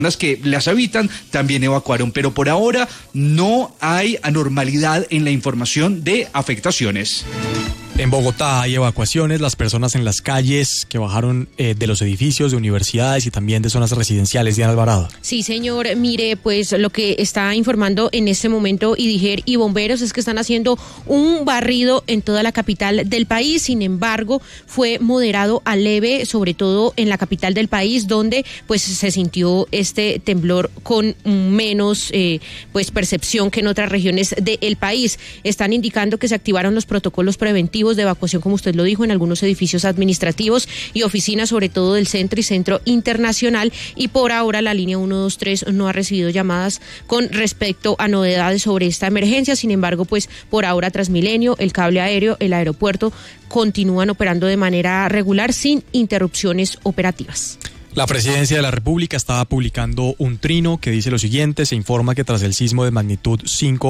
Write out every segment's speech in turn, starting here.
que las habitan también evacuaron, pero por ahora no hay anormalidad en la información de afectaciones. En Bogotá hay evacuaciones, las personas en las calles que bajaron de los edificios, de universidades y también de zonas residenciales. Diana Alvarado. Sí, señor. Mire, pues lo que está informando en este momento IDIGER y bomberos es que están haciendo un barrido en toda la capital del país. Sin embargo, fue moderado a leve, sobre todo en la capital del país, donde pues se sintió este temblor con menos pues percepción que en otras regiones del país. Están indicando que se activaron los protocolos preventivos de evacuación, como usted lo dijo, en algunos edificios administrativos y oficinas, sobre todo del centro y centro internacional, y por ahora la línea 123 no ha recibido llamadas con respecto a novedades sobre esta emergencia. Sin embargo, pues por ahora Transmilenio, el cable aéreo, el aeropuerto continúan operando de manera regular sin interrupciones operativas. La Presidencia de la República estaba publicando un trino que dice lo siguiente: se informa que tras el sismo de magnitud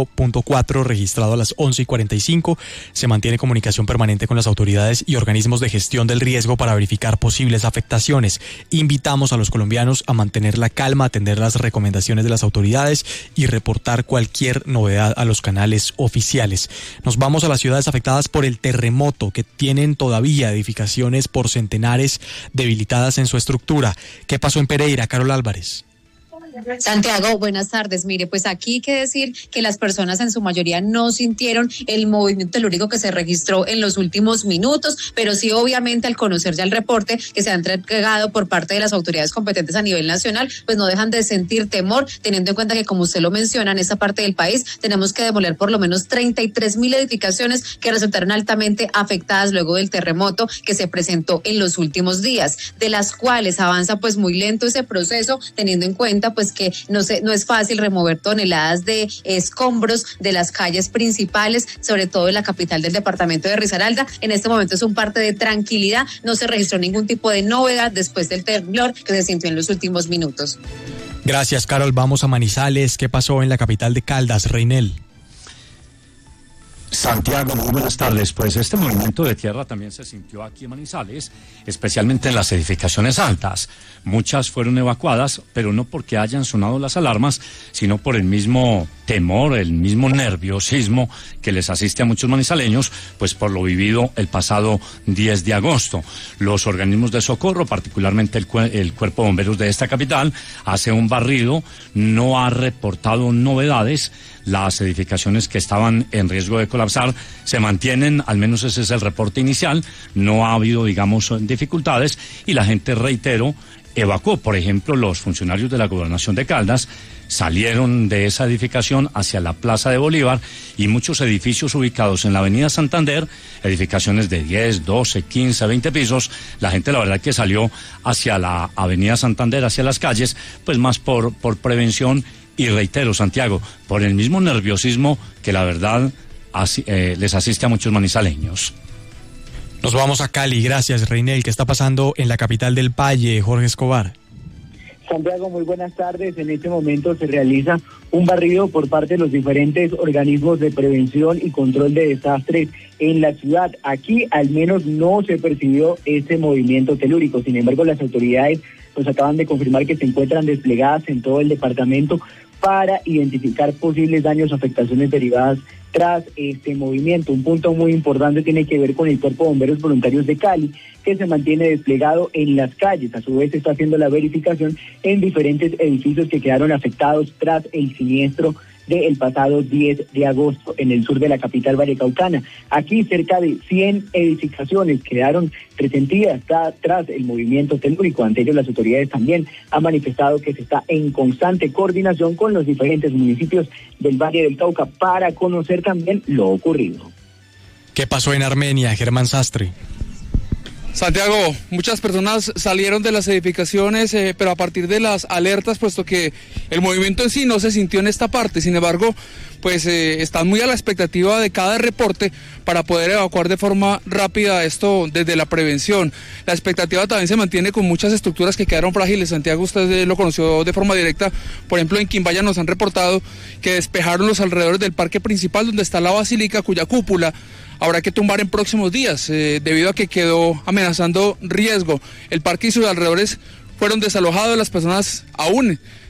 5.4 registrado a las 11:45, se mantiene comunicación permanente con las autoridades y organismos de gestión del riesgo para verificar posibles afectaciones. Invitamos a los colombianos a mantener la calma, atender las recomendaciones de las autoridades y reportar cualquier novedad a los canales oficiales. Nos vamos a las ciudades afectadas por el terremoto, que tienen todavía edificaciones por centenares debilitadas en su estructura. ¿Qué pasó en Pereira, Carol Álvarez? Santiago, buenas tardes. Mire, pues aquí hay que decir que las personas en su mayoría no sintieron el movimiento telúrico que se registró en los últimos minutos, pero sí, obviamente, al conocer ya el reporte que se ha entregado por parte de las autoridades competentes a nivel nacional, pues no dejan de sentir temor, teniendo en cuenta que, como usted lo menciona, en esta parte del país tenemos que demoler por lo menos 33,000 edificaciones que resultaron altamente afectadas luego del terremoto que se presentó en los últimos días, de las cuales avanza pues muy lento ese proceso, teniendo en cuenta pues que no es fácil remover toneladas de escombros de las calles principales, sobre todo en la capital del departamento de Risaralda. En este momento es un parte de tranquilidad, no se registró ningún tipo de novedad después del temblor que se sintió en los últimos minutos. Gracias, Carol. Vamos a Manizales. ¿Qué pasó en la capital de Caldas, Reinel? Santiago, muy buenas tardes. Pues este movimiento de tierra también se sintió aquí en Manizales, especialmente en las edificaciones altas. Muchas fueron evacuadas, pero no porque hayan sonado las alarmas, sino por el mismo temor, el mismo nerviosismo que les asiste a muchos manizaleños, pues por lo vivido el pasado 10 de agosto. Los organismos de socorro, particularmente el Cuerpo de Bomberos de esta capital, hace un barrido, no ha reportado novedades. Las edificaciones que estaban en riesgo de colapsar se mantienen, al menos ese es el reporte inicial, no ha habido, digamos, dificultades, y la gente, reitero, evacuó. Por ejemplo, los funcionarios de la Gobernación de Caldas salieron de esa edificación hacia la Plaza de Bolívar, y muchos edificios ubicados en la Avenida Santander, edificaciones de 10, 12, 15, 20 pisos, la gente la verdad que salió hacia la Avenida Santander, hacia las calles, pues más por prevención. Y reitero, Santiago, por el mismo nerviosismo que la verdad les asiste a muchos manizaleños. Nos vamos a Cali. Gracias, Reinel. ¿Qué está pasando en la capital del Valle, Jorge Escobar? Santiago, muy buenas tardes. En este momento se realiza un barrido por parte de los diferentes organismos de prevención y control de desastres en la ciudad. Aquí al menos no se percibió este movimiento telúrico. Sin embargo, las autoridades pues acaban de confirmar que se encuentran desplegadas en todo el departamento para identificar posibles daños o afectaciones derivadas tras este movimiento. Un punto muy importante tiene que ver con el Cuerpo de Bomberos Voluntarios de Cali, que se mantiene desplegado en las calles. A su vez, se está haciendo la verificación en diferentes edificios que quedaron afectados tras el siniestro del pasado 10 de agosto en el sur de la capital vallecaucana. Aquí cerca de 100 edificaciones quedaron resentidas tras el movimiento telúrico. Ante ello, las autoridades también han manifestado que se está en constante coordinación con los diferentes municipios del Valle del Cauca para conocer también lo ocurrido. ¿Qué pasó en Armenia, Germán Sastre? Santiago, muchas personas salieron de las edificaciones, pero a partir de las alertas, puesto que el movimiento en sí no se sintió en esta parte. Sin embargo, pues están muy a la expectativa de cada reporte para poder evacuar de forma rápida esto desde la prevención. La expectativa también se mantiene con muchas estructuras que quedaron frágiles. Santiago, usted lo conoció de forma directa. Por ejemplo, en Quimbaya nos han reportado que despejaron los alrededores del parque principal donde está la basílica, cuya cúpula habrá que tumbar en próximos días debido a que quedó amenazando riesgo. El parque y sus alrededores fueron desalojados, las personas aún